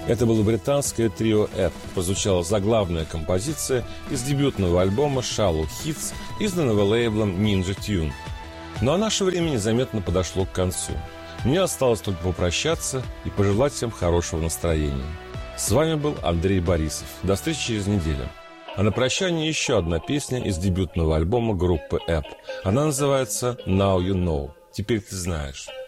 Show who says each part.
Speaker 1: Это было британское трио App. Прозвучала заглавная композиция из дебютного альбома Shallow Hits, изданного лейблом Ninja Tune. Ну а наше время незаметно подошло к концу. Мне осталось только попрощаться и пожелать всем хорошего настроения. С вами был Андрей Борисов. До встречи через неделю. А на прощание еще одна песня из дебютного альбома группы App. Она называется «Now You Know». Теперь ты знаешь.